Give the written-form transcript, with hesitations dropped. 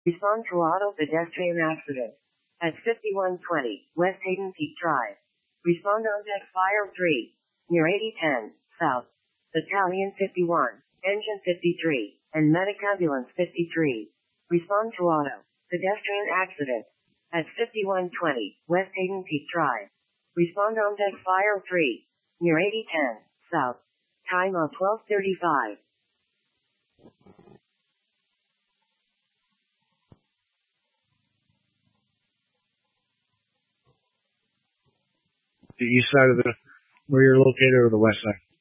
Respond to auto pedestrian accident at 5120 West Hayden Peak Drive. Respond on deck fire 3 near 8010 South. Battalion 51, Engine 53, and Medic Ambulance 53. Respond to auto pedestrian accident at 5120 West Hayden Peak Drive. Respond on deck fire 3 near 8010 South. Time of 12:35. The east side of where you're located, or the west side?